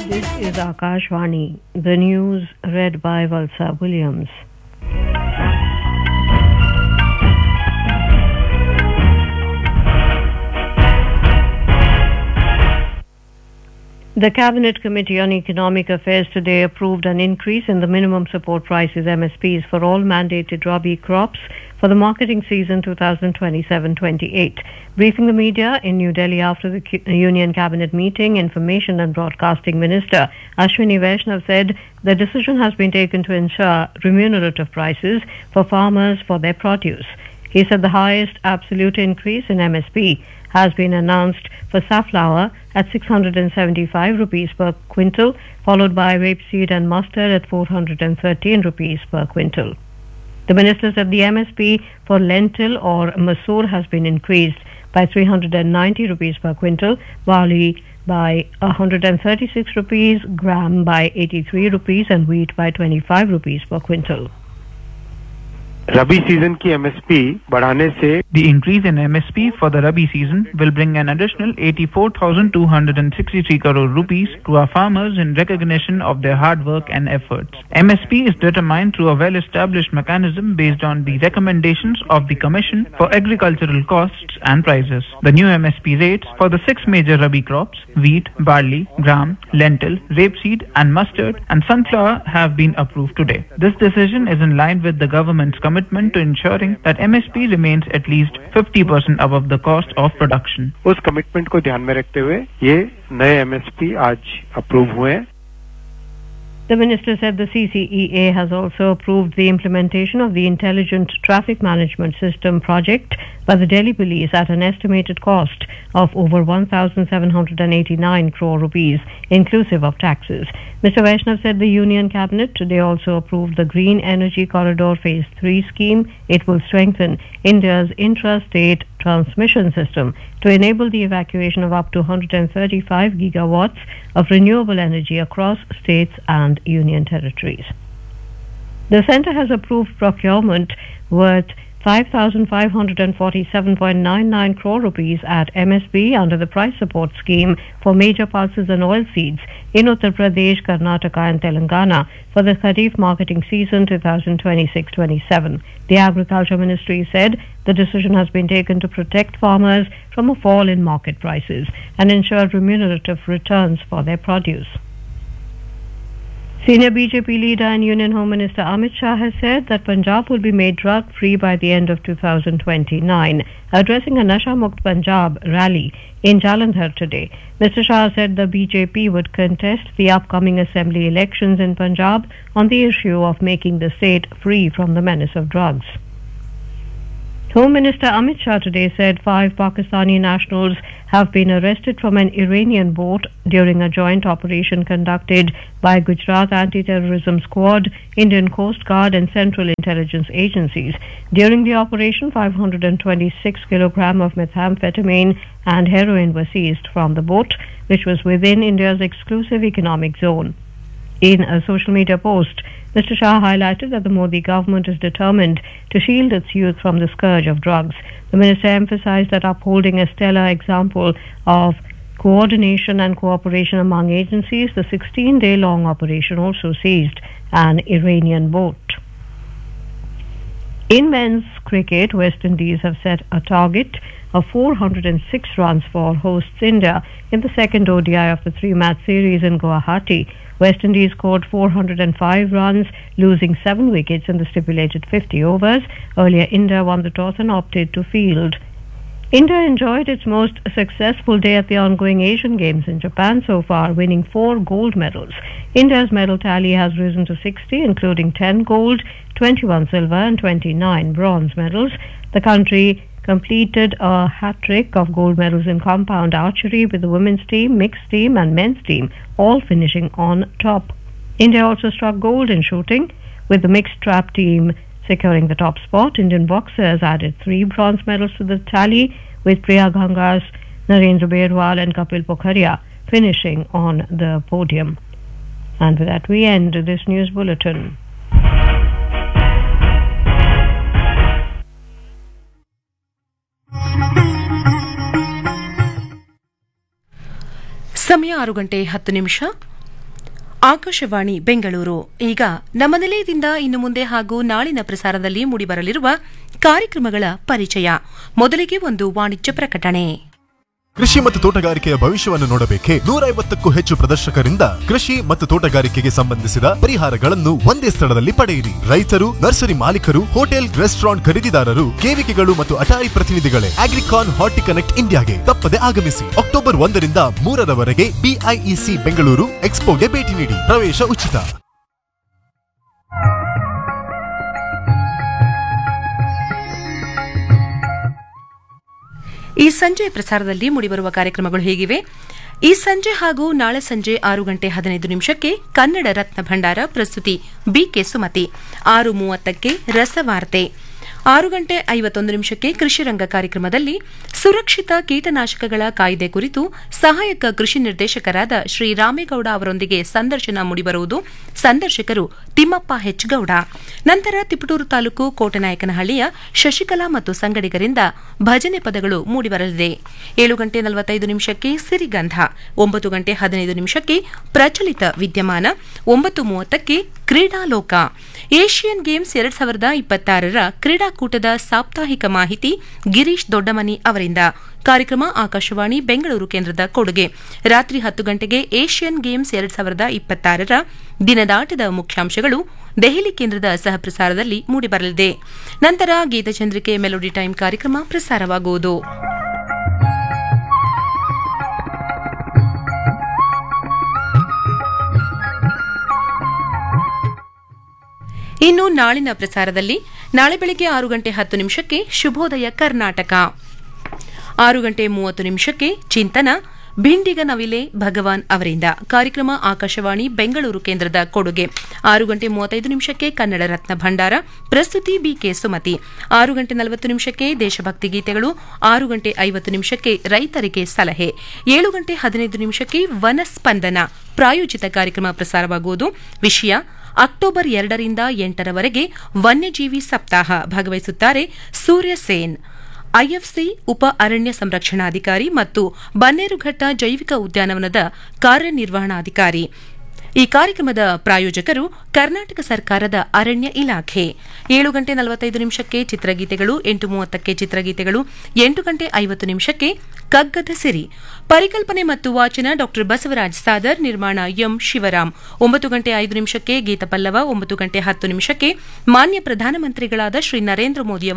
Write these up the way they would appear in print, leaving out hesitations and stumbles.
This is Akashvani. The news read by Valsa Williams. The Cabinet Committee on Economic Affairs today approved an increase in the minimum support prices MSPs for all mandated Rabi crops for the marketing season 2027-28. Briefing the media in New Delhi after the Union Cabinet meeting, Information and Broadcasting Minister Ashwini Vaishnav said the decision has been taken to ensure remunerative prices for farmers for their produce. He said the highest absolute increase in MSP has been announced for safflower at 675 rupees per quintal, followed by rapeseed and mustard at 413 rupees per quintal. The minister said the MSP for lentil or masoor has been increased by 390 rupees per quintal, barley by 136 rupees, gram by 83 rupees and wheat by 25 rupees per quintal. Rabi season की MSP बढ़ाने से The increase in MSP for the Rabi season will bring an additional 84,263 crore rupees to our farmers in recognition of their hard work and efforts. MSP is determined through a well-established mechanism based on the recommendations of the Commission for Agricultural Costs and Prices. The new MSP rates for the 6 major Rabi crops, wheat, barley, gram, lentil, rapeseed and mustard and sunflower have been approved today. This decision is in line with the government's commitment to ensuring that MSP remains at least 50% above the cost of production. उस commitment को ध्यान में रखते हुए ये नए MSP आज approve हुए हैं. The minister said the CCEA has also approved the implementation of the Intelligent Traffic Management System project by the Delhi Police at an estimated cost of over 1,789 crore rupees, inclusive of taxes. Mr. Vaishnav said the Union Cabinet today also approved the Green Energy Corridor Phase 3 scheme. It will strengthen India's intra-state transmission system to enable the evacuation of up to 135 gigawatts of renewable energy across states and union territories. The centre has approved procurement worth 5,547.99 crore rupees at MSP under the price support scheme for major pulses and oilseeds in Uttar Pradesh, Karnataka and Telangana for the Kharif marketing season 2026-27. The Agriculture Ministry said the decision has been taken to protect farmers from a fall in market prices and ensure remunerative returns for their produce. Senior BJP leader and Union Home Minister Amit Shah has said that Punjab will be made drug-free by the end of 2029. Addressing a Nasha Mukt Punjab rally in Jalandhar today, Mr. Shah said the BJP would contest the upcoming assembly elections in Punjab on the issue of making the state free from the menace of drugs. Home Minister Amit Shah today said 5 Pakistani nationals have been arrested from an Iranian boat during a joint operation conducted by Gujarat Anti-Terrorism Squad, Indian Coast Guard and Central Intelligence Agencies. During the operation, 526 kilograms of methamphetamine and heroin were seized from the boat, which was within India's exclusive economic zone. In a social media post, Mr. Shah highlighted that the Modi government is determined to shield its youth from the scourge of drugs. The minister emphasized that upholding a stellar example of coordination and cooperation among agencies, the 16-day-long operation also seized an Iranian boat. In men's cricket, West Indies have set a target of 406 runs for hosts India in the second ODI of the 3-match series in Guwahati. West Indies scored 405 runs, losing 7 wickets in the stipulated 50 overs. Earlier, India won the toss and opted to field. India enjoyed its most successful day at the ongoing Asian Games in Japan so far, winning 4 gold medals. India's medal tally has risen to 60, including 10 gold, 21 silver and 29 bronze medals. The country completed a hat-trick of gold medals in compound archery with the women's team, mixed team and men's team all finishing on top. India also struck gold in shooting, with the mixed trap team securing the top spot. Indian boxers added 3 bronze medals to the tally, with Priya Gangas, Narendra Berwal and Kapil Pokhariya finishing on the podium. And with that we end this news bulletin. ಸಮಯ 6 ಗಂಟೆ 10 ನಿಮಿಷ ಆಕಾಶವಾಣಿ ಬೆಂಗಳೂರು. ಈಗ ನಮ್ಮ ನಿಲಯದಿಂದ ಇನ್ನು ಮುಂದೆ ಹಾಗೂ ನಾಳಿನ ಪ್ರಸಾರದಲ್ಲಿ ಮೂಡಿಬರಲಿರುವ ಕಾರ್ಯಕ್ರಮಗಳ ಪರಿಚಯ. ಮೊದಲಿಗೆ ಒಂದು ವಾಣಿಜ್ಯ ಪ್ರಕಟಣೆ. ಕೃಷಿ ಮತ್ತು ತೋಟಗಾರಿಕೆಯ ಭವಿಷ್ಯವನ್ನು ನೋಡಬೇಕೆ? 150ಕ್ಕೂ ಹೆಚ್ಚು ಪ್ರದರ್ಶಕರಿಂದ ಕೃಷಿ ಮತ್ತು ತೋಟಗಾರಿಕೆಗೆ ಸಂಬಂಧಿಸಿದ ಪರಿಹಾರಗಳನ್ನು ಒಂದೇ ಸ್ಥಳದಲ್ಲಿ ಪಡೆಯಿರಿ. ರೈತರು, ನರ್ಸರಿ ಮಾಲೀಕರು, ಹೋಟೆಲ್, ರೆಸ್ಟೋರೆಂಟ್ ಖರೀದಿದಾರರು, ಕೇವಿಕೆಗಳು ಮತ್ತು ಅಟಾರಿ ಪ್ರತಿನಿಧಿಗಳೇ ಅಗ್ರಿಕಾನ್ ಹಾರ್ಟಿಕನೆಕ್ಟ್ ಇಂಡಿಯಾಗೆ ತಪ್ಪದೆ ಆಗಮಿಸಿ. ಅಕ್ಟೋಬರ್ 1ರಿಂದ 3ರವರೆಗೆ BIEC ಬೆಂಗಳೂರು ಎಕ್ಸ್ಪೋಗೆ ಭೇಟಿ ನೀಡಿ. ಪ್ರವೇಶ ಉಚಿತ. ಈ ಸಂಜೆ ಪ್ರಸಾರದಲ್ಲಿ ಮೂಡಿಬರುವ ಕಾರ್ಯಕ್ರಮಗಳು ಹೀಗಿವೆ. ಈ ಸಂಜೆ ಹಾಗೂ ನಾಳೆ ಸಂಜೆ 6:15 ಕನ್ನಡ ರತ್ನ ಭಂಡಾರ, ಪ್ರಸ್ತುತಿ ಬಿಕೆ ಸುಮತಿ. 6:30 ರಸವಾರ್ತೆ. 6:51 ಕೃಷಿ ರಂಗ ಕಾರ್ಯಕ್ರಮದಲ್ಲಿ ಸುರಕ್ಷಿತ ಕೀಟನಾಶಕಗಳ ಕಾಯ್ದೆ ಕುರಿತು ಸಹಾಯಕ ಕೃಷಿ ನಿರ್ದೇಶಕರಾದ ಶ್ರೀ ರಾಮೇಗೌಡ ಅವರೊಂದಿಗೆ ಸಂದರ್ಶನ ಮೂಡಿಬರುವುದು. ಸಂದರ್ಶಕರು ತಿಮ್ಮಪ್ಪ ಹೆಚ್ ಗೌಡ. ನಂತರ ತಿಪಟೂರು ತಾಲೂಕು ಕೋಟನಾಯಕನಹಳ್ಳಿಯ ಶಶಿಕಲಾ ಮತ್ತು ಸಂಗಡಿಗರಿಂದ ಭಜನೆ ಪದಗಳು ಮೂಡಿಬರಲಿದೆ. 7:45 ಸಿರಿಗಂಧ. 9:15 ಪ್ರಚಲಿತ ವಿದ್ಯಮಾನ. 9:30 ಕ್ರೀಡಾಲೋಕ. ಏಷ್ಯನ್ ಗೇಮ್ಸ್ 2026ರ ಕ್ರೀಡಾಕೂಟದ ಸಾಪ್ತಾಹಿಕ ಮಾಹಿತಿ ಗಿರೀಶ್ ದೊಡ್ಡಮನಿ ಅವರಿಂದ. ಕಾರ್ಯಕ್ರಮ ಆಕಾಶವಾಣಿ ಬೆಂಗಳೂರು ಕೇಂದ್ರದ ಕೊಡುಗೆ. ರಾತ್ರಿ 10 ಏಷ್ಯನ್ ಗೇಮ್ಸ್ 2026ರ ದಿನದಾಟದ ಮುಖ್ಯಾಂಶಗಳು ದೆಹಲಿ ಕೇಂದ್ರದ ಸಹಪ್ರಸಾರದಲ್ಲಿ ಮೂಡಿಬರಲಿದೆ. ನಂತರ ಗೀತಚಂದ್ರಿಕೆ ಮೆಲೋಡಿ ಟೈಮ್ ಕಾರ್ಯಕ್ರಮ ಪ್ರಸಾರವಾಗುವುದು. ಇನ್ನು ನಾಳಿನ ಪ್ರಸಾರದಲ್ಲಿ ನಾಳೆ ಬೆಳಗ್ಗೆ 6:10 ಶುಭೋದಯ ಕರ್ನಾಟಕ. 6:30 ಚಿಂತನ ಭಿಂಡಿಗ ನವಿಲೆ ಭಗವಾನ್ ಅವರಿಂದ. ಕಾರ್ಯಕ್ರಮ ಆಕಾಶವಾಣಿ ಬೆಂಗಳೂರು ಕೇಂದ್ರದ ಕೊಡುಗೆ. 6:35 ಕನ್ನಡ ರತ್ನ ಭಂಡಾರ, ಪ್ರಸ್ತುತಿ ಬಿಕೆ ಸುಮತಿ. 6:40 ದೇಶಭಕ್ತಿ ಗೀತೆಗಳು. 6:50 ರೈತರಿಗೆ ಸಲಹೆ. 7:15 ವನಸ್ಪಂದನ ಪ್ರಾಯೋಜಿತ ಕಾರ್ಯಕ್ರಮ ಪ್ರಸಾರವಾಗುವುದು. ವಿಷಯ ಅಕ್ಟೋಬರ್ 2ರಿಂದ 8ರವರೆಗೆ ವನ್ಯಜೀವಿ ಸಪ್ತಾಹ. ಭಾಗವಹಿಸುತ್ತಾರೆ ಸೂರ್ಯ ಸೇನ್, ಐಎಫ್ಸಿ ಉಪ ಅರಣ್ಯ ಸಂರಕ್ಷಣಾಧಿಕಾರಿ ಮತ್ತು ಬನ್ನೇರುಘಟ್ಟ ಜೈವಿಕ ಉದ್ಯಾನವನದ ಕಾರ್ಯನಿರ್ವಹಣಾಧಿಕಾರಿ. ಈ ಕಾರ್ಯಕ್ರಮದ ಪ್ರಾಯೋಜಕರು ಕರ್ನಾಟಕ ಸರ್ಕಾರದ ಅರಣ್ಯ ಇಲಾಖೆ. 7:45 ಚಿತ್ರಗೀತೆಗಳು. 8:30 ಚಿತ್ರಗೀತೆಗಳು. 8:50 ಕಗ್ಗದ ಸಿರಿ. ಪರಿಕಲ್ಪನೆ ಮತ್ತು ವಾಚನ ಡಾ ಬಸವರಾಜ್ ಸಾದರ್. ನಿರ್ಮಾಣ ಎಂ ಶಿವರಾಮ್. 9:05 ಗೀತಪಲ್ಲವ. 9:10 ಮಾನ್ಯ ಪ್ರಧಾನಮಂತ್ರಿಗಳಾದ ಶ್ರೀ ನರೇಂದ್ರ ಮೋದಿ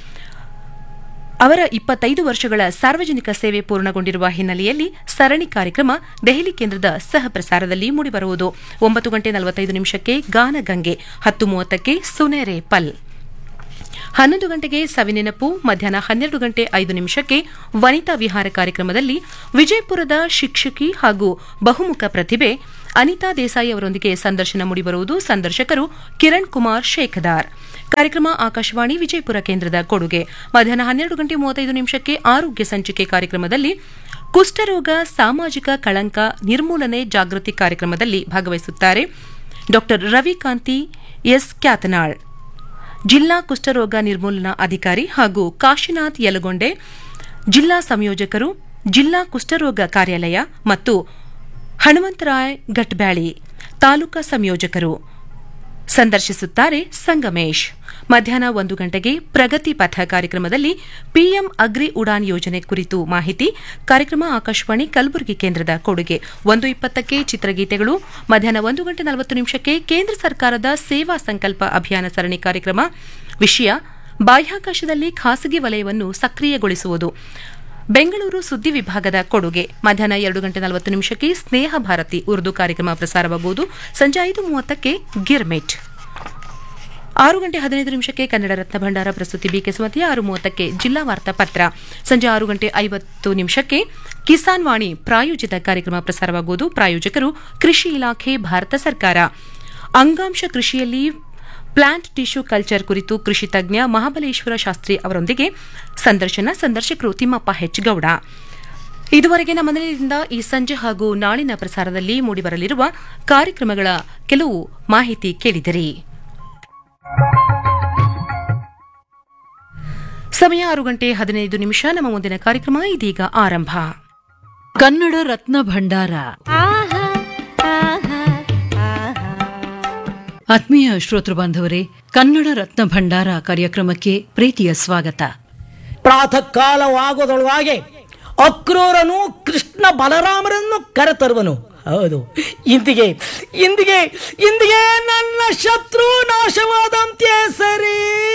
ಅವರ 25 ವರ್ಷಗಳ ಸಾರ್ವಜನಿಕ ಸೇವೆ ಪೂರ್ಣಗೊಂಡಿರುವ ಹಿನ್ನೆಲೆಯಲ್ಲಿ ಸರಣಿ ಕಾರ್ಯಕ್ರಮ ದೆಹಲಿ ಕೇಂದ್ರದ ಸಹ ಪ್ರಸಾರದಲ್ಲಿ ಮೂಡಿಬರುವುದು. 9:45 ಗಾನಗಂಗೆ. 10:30 ಸುನೆರೆ ಪಲ್. 11 ಸವಿನೆನಪು. ಮಧ್ಯಾಹ್ನ 12:05 ವನಿತಾ ವಿಹಾರ ಕಾರ್ಯಕ್ರಮದಲ್ಲಿ ವಿಜಯಪುರದ ಶಿಕ್ಷಕಿ ಹಾಗೂ ಬಹುಮುಖ ಪ್ರತಿಭೆ ಅನಿತಾ ದೇಸಾಯಿ ಅವರೊಂದಿಗೆ ಸಂದರ್ಶನ ಮೂಡಿಬರುವುದು. ಸಂದರ್ಶಕರು ಕಿರಣ್ ಕುಮಾರ್ ಶೇಖದಾರ್. ಕಾರ್ಯಕ್ರಮ ಆಕಾಶವಾಣಿ ವಿಜಯಪುರ ಕೇಂದ್ರದ ಕೊಡುಗೆ. ಮಧ್ಯಾಹ್ನ 12:35 ಆರೋಗ್ಯ ಸಂಚಿಕೆ ಕಾರ್ಯಕ್ರಮದಲ್ಲಿ ಕುಷ್ಠರೋಗ ಸಾಮಾಜಿಕ ಕಳಂಕ ನಿರ್ಮೂಲನೆ ಜಾಗೃತಿ ಕಾರ್ಯಕ್ರಮದಲ್ಲಿ ಭಾಗವಹಿಸುತ್ತಾರೆ ಡಾ ರವಿಕಾಂತಿ ಎಸ್ ಕ್ಯಾತನಾಳ್, ಜಿಲ್ಲಾ ಕುಷ್ಠರೋಗ ನಿರ್ಮೂಲನಾ ಅಧಿಕಾರಿ, ಹಾಗೂ ಕಾಶಿನಾಥ್ ಯಲಗೊಂಡೆ, ಜಿಲ್ಲಾ ಸಂಯೋಜಕರು, ಜಿಲ್ಲಾ ಕುಷ್ಠರೋಗ ಕಾರ್ಯಾಲಯ, ಮತ್ತು ಹನುಮಂತರಾಯ್ ಘಟ್ಬ್ಯಾಳಿ, ತಾಲೂಕಾ ಸಂಯೋಜಕರು. ಸಂದರ್ಶಿಸುತ್ತಾರೆ ಸಂಗಮೇಶ್. ಮಧ್ಯಾಹ್ನ 1 ಪ್ರಗತಿ ಪಥ ಕಾರ್ಯಕ್ರಮದಲ್ಲಿ ಪಿಎಂ ಅಗ್ರಿ ಉಡಾನ್ ಯೋಜನೆ ಕುರಿತು ಮಾಹಿತಿ. ಕಾರ್ಯಕ್ರಮ ಆಕಾಶವಾಣಿ ಕಲಬುರಗಿ ಕೇಂದ್ರದ ಕೊಡುಗೆ. 1:20 ಚಿತ್ರಗೀತೆಗಳು. ಮಧ್ಯಾಹ್ನ 1:40 ಕೇಂದ್ರ ಸರ್ಕಾರದ ಸೇವಾ ಸಂಕಲ್ಪ ಅಭಿಯಾನ ಸರಣಿ ಕಾರ್ಯಕ್ರಮ. ವಿಷಯ ಬಾಹ್ಯಾಕಾಶದಲ್ಲಿ ಖಾಸಗಿ ವಲಯವನ್ನು ಸಕ್ರಿಯಗೊಳಿಸುವುದು. ಬೆಂಗಳೂರು ಸುದ್ದಿ ವಿಭಾಗದ ಕೊಡುಗೆ. ಮಧ್ಯಾಹ್ನ 2:40 ಸ್ನೇಹ ಭಾರತಿ ಉರ್ದು ಕಾರ್ಯಕ್ರಮ ಪ್ರಸಾರವಾಗುವುದು. ಸಂಜೆ 5:30 ಗಿರ್ಮಿಟ್. 6:15 ಕನ್ನಡ ರತ್ನ ಭಂಡಾರ, ಪ್ರಸ್ತುತಿ ಬಿಕೆ ಸುಮತಿ. 6:30 ಜಿಲ್ಲಾ ವಾರ್ತಾ ಪತ್ರ. ಸಂಜೆ 6:50 ಕಿಸಾನ್ ವಾಣಿ ಪ್ರಾಯೋಜಿತ ಕಾರ್ಯಕ್ರಮ ಪ್ರಸಾರವಾಗುವುದು. ಪ್ರಾಯೋಜಕರು ಕೃಷಿ ಇಲಾಖೆ, ಭಾರತ ಸರ್ಕಾರ. ಅಂಗಾಂಶ ಕೃಷಿಯಲ್ಲಿ ಪ್ಲಾಂಟ್ ಟಿಶ್ಯೂ ಕಲ್ಚರ್ ಕುರಿತು ಕೃಷಿ ತಜ್ಞ ಮಹಾಬಲೇಶ್ವರ ಶಾಸ್ತ್ರಿ ಅವರೊಂದಿಗೆ ಸಂದರ್ಶನ. ಸಂದರ್ಶಕರು ತಿಮ್ಮಪ್ಪ ಹೆಚ್ ಗೌಡ. ಇದುವರೆಗೆ ನಮ್ಮ ಮನೆಯಿಂದ ಈ ಸಂಜೆ ಹಾಗೂ ನಾಳಿನ ಪ್ರಸಾರದಲ್ಲಿ ಮೂಡಿಬರಲಿರುವ ಕಾರ್ಯಕ್ರಮಗಳ ಕೆಲವು ಮಾಹಿತಿ ಕೇಳಿದಿರಿ. ಸಮಯ 6:15. ನಮ್ಮ ಮುಂದಿನ ಕಾರ್ಯಕ್ರಮ ಇದೀಗ ಆರಂಭ. ಕನ್ನಡ ರತ್ನ ಭಂಡಾರ. ಆತ್ಮೀಯ ಶ್ರೋತೃ ಬಾಂಧವರೇ, ಕನ್ನಡ ರತ್ನ ಭಂಡಾರ ಕಾರ್ಯಕ್ರಮಕ್ಕೆ ಪ್ರೀತಿಯ ಸ್ವಾಗತ. ಪ್ರಾತಃ ಕಾಲವಾಗೋದೊಳಗೆ ಅಕ್ರೂರನು ಕೃಷ್ಣ ಬಲರಾಮರನ್ನು ಕರೆತರುವನು. ಹೌದು, ಇಂದಿಗೆ ಇಂದಿಗೆ ಇಂದಿಗೆ ನನ್ನ ಶತ್ರು ನಾಶವಾದಂತೆ ಸರಿ.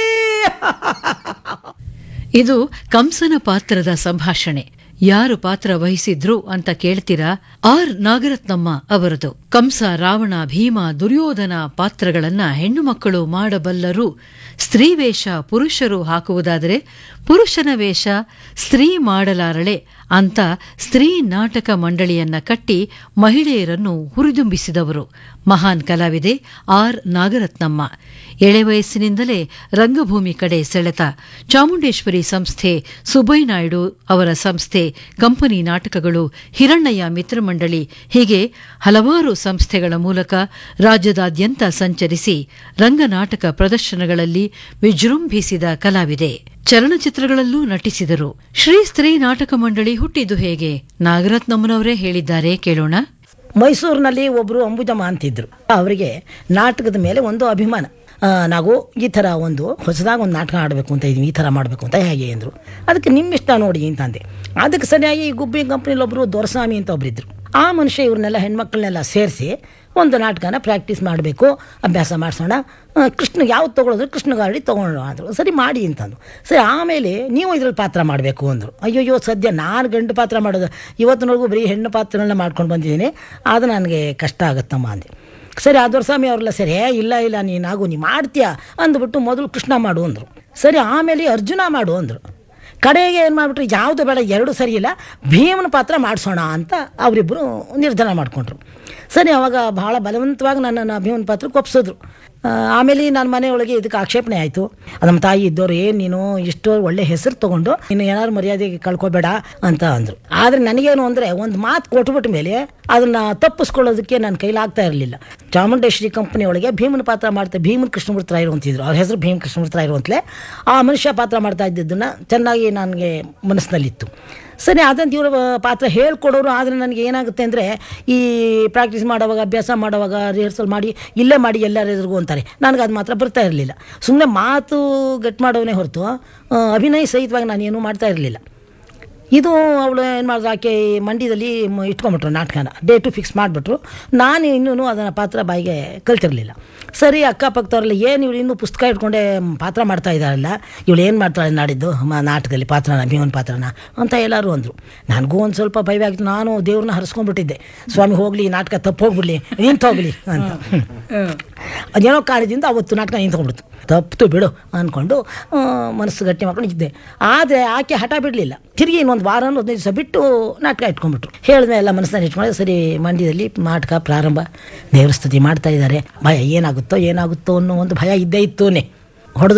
ಇದು ಕಂಸನ ಪಾತ್ರದ ಸಂಭಾಷಣೆ. ಯಾರು ಪಾತ್ರ ವಹಿಸಿದ್ರು ಅಂತ ಕೇಳ್ತೀರಾ? ಆರ್ ನಾಗರತ್ನಮ್ಮ ಅವರದು. ಕಂಸ, ರಾವಣ, ಭೀಮ, ದುರ್ಯೋಧನ ಪಾತ್ರಗಳನ್ನ ಹೆಣ್ಣು ಮಕ್ಕಳು ಮಾಡಬಲ್ಲರು. ಸ್ತ್ರೀ ವೇಷ ಪುರುಷರು ಹಾಕುವುದಾದರೆ ಪುರುಷನ ವೇಷ ಸ್ತ್ರೀ ಮಾಡಲಾರಳೆ ಅಂತ ಸ್ತ್ರೀ ನಾಟಕ ಮಂಡಳಿಯನ್ನ ಕಟ್ಟಿ ಮಹಿಳೆಯರನ್ನು ಹುರಿದುಂಬಿಸಿದವರು ಮಹಾನ್ ಕಲಾವಿದೆ ಆರ್ ನಾಗರತ್ನಮ್ಮ. ಎಳೆ ವಯಸ್ಸಿನಿಂದಲೇ ರಂಗಭೂಮಿ ಕಡೆ ಸೆಳೆತ. ಚಾಮುಂಡೇಶ್ವರಿ ಸಂಸ್ಥೆ, ಸುಬ್ಬಯ್ಯ ನಾಯ್ಡು ಅವರ ಸಂಸ್ಥೆ, ಕಂಪನಿ ನಾಟಕಗಳು, ಹಿರಣ್ಣಯ್ಯ ಮಿತ್ರಮಂಡಳಿ ಹೀಗೆ ಹಲವಾರು ಸಂಸ್ಥೆಗಳ ಮೂಲಕ ರಾಜ್ಯದಾದ್ಯಂತ ಸಂಚರಿಸಿ ರಂಗನಾಟಕ ಪ್ರದರ್ಶನಗಳಲ್ಲಿ ವಿಜೃಂಭಿಸಿದ ಕಲಾವಿದೆ. ಚಲನಚಿತ್ರಗಳಲ್ಲೂ ನಟಿಸಿದರು. ಶ್ರೀ ಸ್ತ್ರೀ ನಾಟಕ ಮಂಡಳಿ ಹುಟ್ಟಿದ್ದು ಹೇಗೆ? ನಾಗರತ್ನಮ್ಮನವರೇ ಹೇಳಿದ್ದಾರೆ, ಕೇಳೋಣ. ಮೈಸೂರಿನಲ್ಲಿ ಒಬ್ಬರು ಅಂಬುಜಮ್ಮ ಅಂತಿದ್ರು. ಅವರಿಗೆ ನಾಟಕದ ಮೇಲೆ ಒಂದು ಅಭಿಮಾನ. ನಾವು ಈ ಥರ ಒಂದು ಹೊಸದಾಗಿ ಒಂದು ನಾಟಕ ಆಡಬೇಕು ಅಂತ ಇದ್ದೀವಿ, ಈ ಥರ ಮಾಡಬೇಕು ಅಂತ ಹೇಗೆ ಅಂದರು. ಅದಕ್ಕೆ ನಿಮ್ಮಿಷ್ಟ ನೋಡಿ ಅಂತಂದೆ. ಅದಕ್ಕೆ ಸರಿಯಾಗಿ ಗುಬ್ಬಿ ಕಂಪ್ನಿಲಿ ಒಬ್ಬರು ದೊರಸ್ವಾಮಿ ಅಂತ ಒಬ್ಬರಿದ್ದರು. ಆ ಮನುಷ್ಯ ಇವ್ರನ್ನೆಲ್ಲ ಹೆಣ್ಮಕ್ಳನ್ನೆಲ್ಲ ಸೇರಿಸಿ ಒಂದು ನಾಟಕನ ಪ್ರಾಕ್ಟೀಸ್ ಮಾಡಬೇಕು, ಅಭ್ಯಾಸ ಮಾಡಿಸೋಣ. ಕೃಷ್ಣ ಯಾವ್ದು ತೊಗೊಳೋದ್ರು ಕೃಷ್ಣ ಗಾಡಿ ತೊಗೊಳ್ಳೋಣ ಅಂದರು. ಸರಿ ಮಾಡಿ ಅಂತಂದು. ಸರಿ, ಆಮೇಲೆ ನೀವು ಇದ್ರಲ್ಲಿ ಪಾತ್ರ ಮಾಡಬೇಕು ಅಂದರು. ಅಯ್ಯೋ ಸದ್ಯ ನಾನು ಗಂಡು ಪಾತ್ರ ಮಾಡೋದು, ಇವತ್ತಿನವರೆಗೂ ಬರೀ ಹೆಣ್ಣು ಪಾತ್ರಗಳನ್ನ ಮಾಡ್ಕೊಂಡು ಬಂದಿದ್ದೀನಿ, ಅದು ನನಗೆ ಕಷ್ಟ ಆಗುತ್ತಮ್ಮ ಅಂದೆ. ಸರಿ, ಆ ದೊರಸ್ವಾಮಿ ಅವ್ರೆಲ್ಲ ಸರಿ, ಇಲ್ಲ ನೀ ಮಾಡ್ತೀಯಾ ಅಂದ್ಬಿಟ್ಟು ಮೊದಲು ಕೃಷ್ಣ ಮಾಡು ಅಂದರು. ಸರಿ, ಆಮೇಲೆ ಅರ್ಜುನ ಮಾಡು ಅಂದರು. ಕಡೆಗೆ ಏನು ಮಾಡಿಬಿಟ್ರು, ಯಾವುದು ಬೇಡ, ಎರಡು ಸರಿ ಇಲ್ಲ, ಭೀಮನ ಪಾತ್ರ ಮಾಡಿಸೋಣ ಅಂತ ಅವರಿಬ್ಬರು ನಿರ್ಧಾರ ಮಾಡಿಕೊಂಡ್ರು. ಸರಿ, ಅವಾಗ ಭಾಳ ಬಲವಂತವಾಗಿ ನನ್ನನ್ನು ಭೀಮನ ಪಾತ್ರಕ್ಕೆ ಒಪ್ಸಿದ್ರು. ಆಮೇಲೆ ನನ್ನ ಮನೆಯೊಳಗೆ ಇದಕ್ಕೆ ಆಕ್ಷೇಪಣೆ ಆಯಿತು. ನಮ್ಮ ತಾಯಿ ಇದ್ದವ್ರು, ಏನು ನೀನು ಇಷ್ಟು ಒಳ್ಳೆ ಹೆಸರು ತೊಗೊಂಡು ನೀನು ಏನಾದ್ರು ಮರ್ಯಾದೆಗೆ ಕಳ್ಕೊಬೇಡ ಅಂತ ಅಂದರು. ಆದರೆ ನನಗೇನು ಅಂದರೆ, ಒಂದು ಮಾತು ಕೊಟ್ಬಿಟ್ಟ ಮೇಲೆ ಅದನ್ನು ತಪ್ಪಿಸ್ಕೊಳ್ಳೋದಕ್ಕೆ ನನ್ನ ಕೈಲಾಗ್ತಾ ಇರಲಿಲ್ಲ. ಚಾಮುಂಡೇಶ್ವರಿ ಕಂಪನಿ ಒಳಗೆ ಭೀಮನ ಪಾತ್ರ ಮಾಡ್ತಾ ಭೀಮನ್ ಕೃಷ್ಣಮೂರ್ತಿ ರಾಯರು ಅಂತಿದ್ರು. ಅವ್ರ ಹೆಸರು ಭೀಮ್ ಕೃಷ್ಣಮೂರ್ತಿ ರಾಯರು ಅಂತಲೇ. ಆ ಮನುಷ್ಯ ಪಾತ್ರ ಮಾಡ್ತಾ ಇದ್ದಿದ್ದನ್ನು ಚೆನ್ನಾಗಿ ನನಗೆ ಮನಸ್ಸಿನಲ್ಲಿತ್ತು. ಸರಿ, ಅದಂತ ಇವರು ಪಾತ್ರ ಹೇಳ್ಕೊಡೋರು. ಆದರೆ ನನಗೆ ಏನಾಗುತ್ತೆ ಅಂದರೆ, ಈ ಪ್ರಾಕ್ಟೀಸ್ ಮಾಡೋವಾಗ, ಅಭ್ಯಾಸ ಮಾಡೋವಾಗ, ರಿಹರ್ಸಲ್ ಮಾಡಿ ಇಲ್ಲೇ ಮಾಡಿ ಎಲ್ಲರ ಎದುರಿಗೂ ಅಂತಾರೆ. ನನಗೆ ಅದು ಮಾತ್ರ ಬರ್ತಾ ಇರಲಿಲ್ಲ. ಸುಮ್ಮನೆ ಮಾತು ಗಟ್ಟಿ ಮಾಡೋವೇ ಹೊರತು ಅಭಿನಯ ಸಹಿತವಾಗಿ ನಾನು ಏನೂ ಮಾಡ್ತಾ ಇರಲಿಲ್ಲ. ಇದು ಅವಳು ಏನು ಮಾಡಿದ್ರು, ಆಕೆ ಮಂಡ್ಯದಲ್ಲಿ ಇಟ್ಕೊಂಬಿಟ್ರು ನಾಟಕನ, ಡೇಟು ಫಿಕ್ಸ್ ಮಾಡಿಬಿಟ್ರು. ನಾನು ಇನ್ನೂ ಅದನ್ನು ಪಾತ್ರ ಬಾಯಿಗೆ ಕಲ್ತಿರಲಿಲ್ಲ. ಸರಿ, ಅಕ್ಕಪಕ್ಕದವ್ರೆಲ್ಲ ಏನು ಇವಳು ಇನ್ನೂ ಪುಸ್ತಕ ಇಟ್ಕೊಂಡೆ ಪಾತ್ರ ಮಾಡ್ತಾ ಇದ್ದಾರಲ್ಲ, ಇವಳು ಏನು ಮಾಡ್ತಾಳೆ ನಾಡಿದ್ದು ನಾಟಕದಲ್ಲಿ ಪಾತ್ರನ, ಭೀಮನ ಪಾತ್ರನ ಅಂತ ಎಲ್ಲರೂ ಅಂದರು. ನನಗೂ ಒಂದು ಸ್ವಲ್ಪ ಭಯವಾಗಿತ್ತು. ನಾನು ದೇವ್ರನ್ನ ಹರಿಸ್ಕೊಂಡ್ಬಿಟ್ಟಿದ್ದೆ, ಸ್ವಾಮಿ ಹೋಗಲಿ, ನಾಟಕ ತಪ್ಪು ಹೋಗ್ಬಿಡ್ಲಿ, ನಿಂತೋಗ್ಲಿ ಅಂತ. ಅದೇನೋ ಕಾರಣದಿಂದ ಅವತ್ತು ನಾಟಕ ನಿಂತ್ಕೊಂಡ್ಬಿಡ್ತು. ತಪ್ಪು ಬಿಡು ಅಂದ್ಕೊಂಡು ಮನಸ್ಸು ಗಟ್ಟಿ ಮಾಡ್ಕೊಂಡು ಇದ್ದೆ. ಆದರೆ ಆಕೆ ಹಠ ಬಿಡಲಿಲ್ಲ. ತಿರುಗಿ ಇನ್ನೊಂದು ವಾರ 15 ದಿವಸ ಬಿಟ್ಟು ನಾಟಕ ಇಟ್ಕೊಂಡ್ಬಿಟ್ರು. ಹೇಳಿದ್ಮೇಲೆ ಎಲ್ಲ ಮನಸ್ಸನ್ನು ಇಟ್ಕೊಂಡು, ಸರಿ ಮಂಡ್ಯದಲ್ಲಿ ನಾಟಕ ಪ್ರಾರಂಭ, ದೇವ್ರ ಸ್ತುತಿ ಮಾಡ್ತಾ ಇದ್ದಾರೆ. ಭಯ ಏನಾಗುತ್ತೋ ಅನ್ನೋ ಒಂದು ಭಯ ಇದ್ದೇ ಇತ್ತೂನೇ. ಹೊಡೆದು